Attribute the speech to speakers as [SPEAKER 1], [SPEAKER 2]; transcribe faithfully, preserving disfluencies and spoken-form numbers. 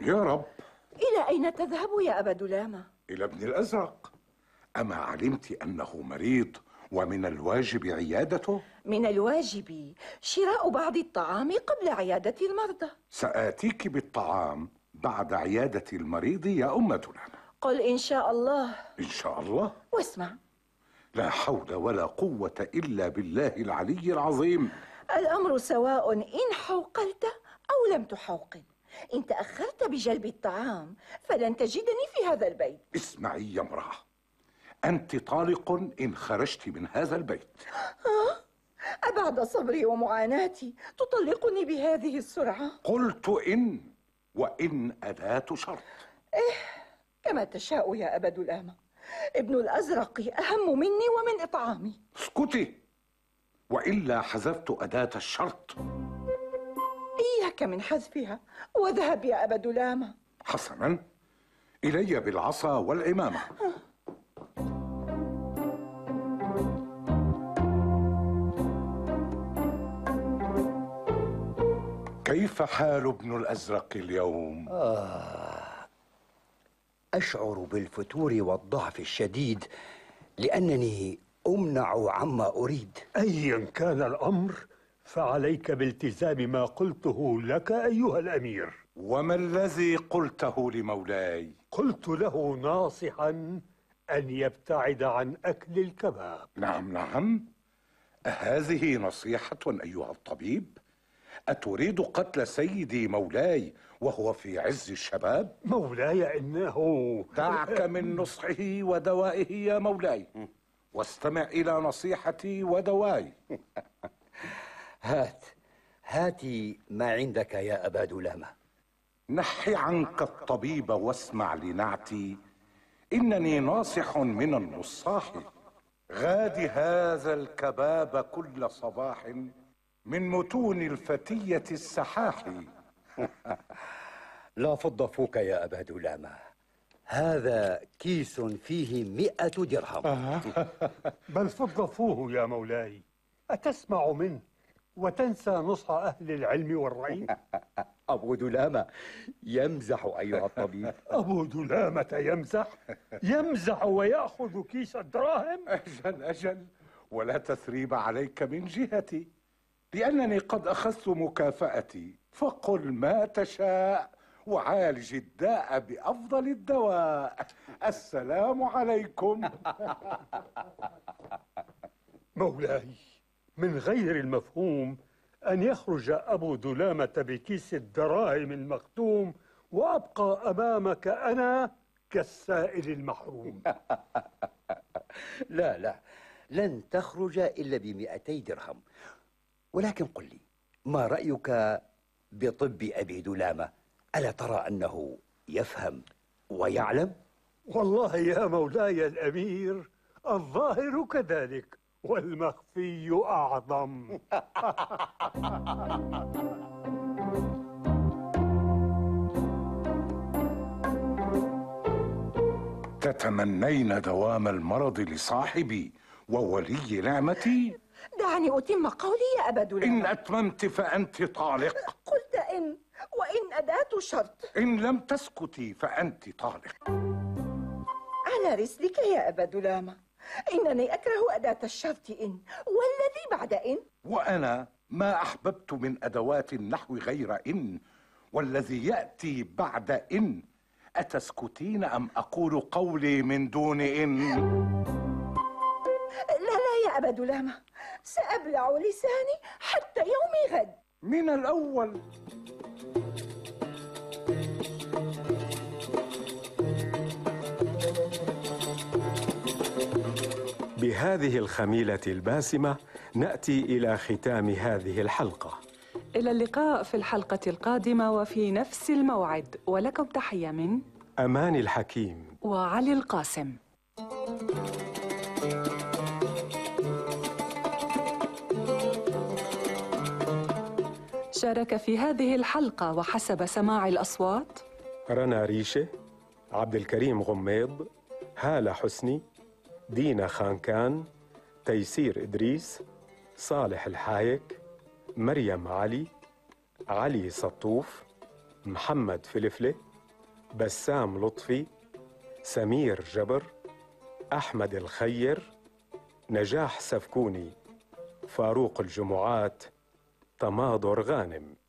[SPEAKER 1] يا رب.
[SPEAKER 2] إلى أين تذهب يا أبا دلامة؟
[SPEAKER 1] إلى ابن الأزرق. أما علمت أنه مريض ومن الواجب عيادته؟
[SPEAKER 2] من الواجب شراء بعض الطعام قبل عيادة المرضى.
[SPEAKER 1] سآتيك بالطعام بعد عيادة المريض يا أم دلامة.
[SPEAKER 2] قل إن شاء الله.
[SPEAKER 1] إن شاء الله.
[SPEAKER 2] واسمع،
[SPEAKER 1] لا حول ولا قوة إلا بالله العلي العظيم.
[SPEAKER 2] الأمر سواء إن حوقلت أو لم تحوقل. إن تأخرت بجلب الطعام فلن تجدني في هذا البيت.
[SPEAKER 1] اسمعي يا امرأة، أنت طالق إن خرجت من هذا البيت.
[SPEAKER 2] آه؟ أبعد صبري ومعاناتي تطلقني بهذه السرعة؟
[SPEAKER 1] قلت إن، وإن أداة شرط.
[SPEAKER 2] إيه، كما تشاء يا أبا دلامة. ابن الأزرق أهم مني ومن إطعامي.
[SPEAKER 1] اسكتي، وإلا حذفت أداة الشرط.
[SPEAKER 2] إياك من حذفها، واذهب يا أبا دلامة.
[SPEAKER 1] حسنا، إلي بالعصا والعمامة. كيف حال ابن الأزرق اليوم؟
[SPEAKER 3] آه أشعر بالفتور والضعف الشديد لأنني أمنع عما أريد.
[SPEAKER 4] أيا كان الأمر فعليك بالتزام ما قلته لك أيها الأمير.
[SPEAKER 1] وما الذي قلته لمولاي؟
[SPEAKER 4] قلت له ناصحا أن يبتعد عن أكل الكباب.
[SPEAKER 1] نعم نعم، أهذه نصيحة أيها الطبيب؟ أتريد قتل سيدي مولاي وهو في عز الشباب؟
[SPEAKER 4] مولاي إنه...
[SPEAKER 1] دعك من نصحه ودوائه يا مولاي، واستمع إلى نصيحتي ودواي.
[SPEAKER 3] هات هاتي ما عندك يا أبا دلامة.
[SPEAKER 1] نحي عنك الطبيب واسمع لنعتي، إنني ناصح من النصاح. غاد هذا الكباب كل صباح من متون الفتية السحاح.
[SPEAKER 3] لا فض فوك يا أبا دلامة، هذا كيس فيه مئة درهم.
[SPEAKER 4] بل فض فوه يا مولاي، أتسمع منه وتنسى نصح أهل العلم والرأي؟
[SPEAKER 3] أبو دلامة يمزح أيها الطبيب.
[SPEAKER 4] أبو دلامة يمزح؟ يمزح ويأخذ كيس الدراهم؟
[SPEAKER 1] أجل أجل، ولا تثريب عليك من جهتي، لأنني قد أخذت مكافأتي. فقل ما تشاء وعالج الداء بأفضل الدواء. السلام عليكم.
[SPEAKER 4] مولاي، من غير المفهوم أن يخرج أبو دلامة بكيس الدراهم المختوم وأبقى أمامك أنا كالسائل المحروم.
[SPEAKER 3] لا لا، لن تخرج إلا بمئتي درهم. ولكن قل لي، ما رأيك بطب أبي دلامة؟ ألا ترى أنه يفهم ويعلم؟
[SPEAKER 4] والله يا مولاي الأمير، الظاهر كذلك والمخفي أعظم.
[SPEAKER 1] تتمنين دوام المرض لصاحبي وولي نعمتي؟
[SPEAKER 2] دعني أتم قولي يا أبا دلامة.
[SPEAKER 1] إن أتممت فأنت طالق.
[SPEAKER 2] قلت إن، وإن أداة شرط.
[SPEAKER 1] إن لم تسكتي فأنت طالق.
[SPEAKER 2] على رسلك يا أبا دلامة، إنني أكره أداة الشرط إن، والذي بعد إن.
[SPEAKER 1] وأنا ما أحببت من أدوات النحو غير إن، والذي يأتي بعد إن. أتسكتين أم أقول قولي من دون إن؟
[SPEAKER 2] لا لا يا أبا دلامة، سأبلع لساني حتى يوم غد.
[SPEAKER 1] من الأول.
[SPEAKER 5] بهذه الخميلة الباسمة نأتي إلى ختام هذه الحلقة.
[SPEAKER 6] إلى اللقاء في الحلقة القادمة وفي نفس الموعد، ولكم تحية من
[SPEAKER 5] أمان الحكيم
[SPEAKER 6] وعلي القاسم. شارك في هذه الحلقة وحسب سماع الأصوات
[SPEAKER 5] رنا ريشة، عبد الكريم غميض، هالة حسني، دينا خانكان، تيسير إدريس، صالح الحايك، مريم علي، علي سطوف، محمد فلفلة، بسام لطفي، سمير جبر، أحمد الخير، نجاح سفكوني، فاروق الجمعات، تماضر غانم.